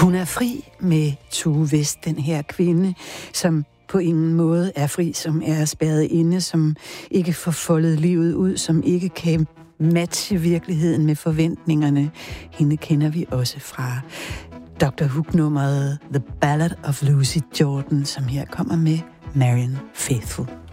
Hun er fri med Tue West, den her kvinde, som på ingen måde er fri, som er spærret inde, som ikke får foldet livet ud, som ikke kan matche virkeligheden med forventningerne. Hende kender vi også fra Dr. Hook-nummeret The Ballad of Lucy Jordan, som her kommer med Marian Faithfull.